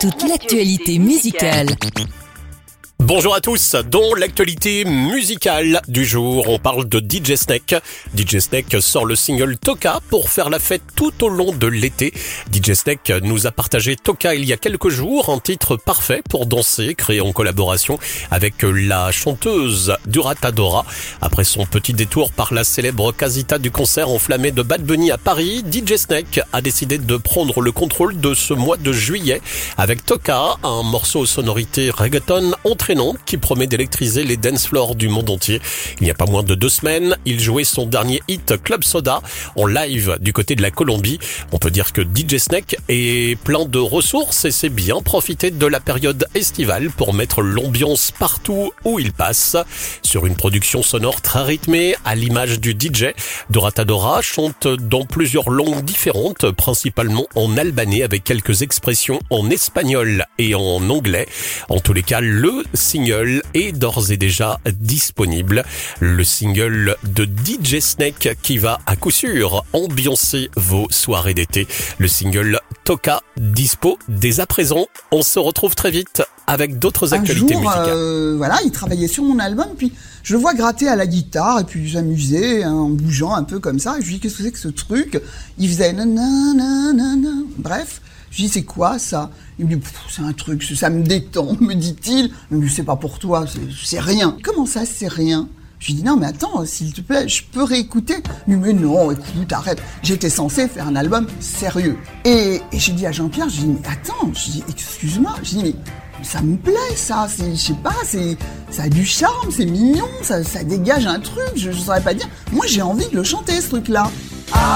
toute l'actualité musicale. Bonjour à tous, dans l'actualité musicale du jour, on parle de DJ Snake. DJ Snake sort le single Toka pour faire la fête tout au long de l'été. DJ Snake nous a partagé Toka il y a quelques jours, un titre parfait pour danser, créé en collaboration avec la chanteuse Durata Dora. Après son petit détour par la célèbre casita du concert enflammé de Bad Bunny à Paris, DJ Snake a décidé de prendre le contrôle de ce mois de juillet avec Toka, un morceau aux sonorités reggaeton entraînant qui promet d'électriser les dance floors du monde entier. Il n'y a pas moins de 2 semaines, il jouait son dernier hit Club Soda en live du côté de la Colombie. On peut dire que DJ Snake est plein de ressources et sait bien profiter de la période estivale pour mettre l'ambiance partout où il passe. Sur une production sonore très rythmée, à l'image du DJ, Durata Dora chante dans plusieurs langues différentes, principalement en albanais avec quelques expressions en espagnol et en anglais. En tous les cas, le single est d'ores et déjà disponible. Le single de DJ Snake qui va à coup sûr ambiancer vos soirées d'été. Le single Toka dispo dès à présent. On se retrouve très vite avec d'autres actualités musicales. Voilà, il travaillait sur mon album, puis je le vois gratter à la guitare et puis s'amuser en bougeant un peu comme ça. Et je lui dis qu'est-ce que c'est que ce truc ? Il faisait nanana. Bref. Je dis, c'est quoi ça ? Il me dit, c'est un truc, ça me détend, me dit-il. Mais c'est pas pour toi, c'est rien. Comment ça, c'est rien ? Je lui dis, non, mais attends, s'il te plaît, je peux réécouter ? Il me dit, mais non, écoute, arrête. J'étais censé faire un album sérieux. Et j'ai dit à Jean-Pierre, je dis, mais attends, je dis, excuse-moi. Je dis, mais ça me plaît, ça. Je sais pas, ça a du charme, c'est mignon, ça dégage un truc, je saurais pas dire. Moi, j'ai envie de le chanter, ce truc-là.